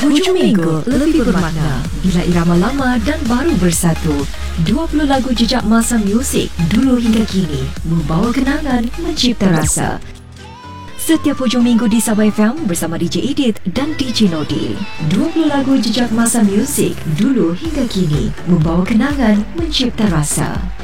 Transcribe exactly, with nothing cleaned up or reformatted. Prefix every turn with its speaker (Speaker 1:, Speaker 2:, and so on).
Speaker 1: Hujung minggu lebih bermakna bila irama lama dan baru bersatu. dua puluh lagu jejak masa muzik dulu hingga kini membawa kenangan, mencipta rasa. Setiap hujung minggu di Sabah F M bersama D J Edith dan D J Nodi. dua puluh lagu jejak masa muzik dulu hingga kini membawa kenangan, mencipta rasa.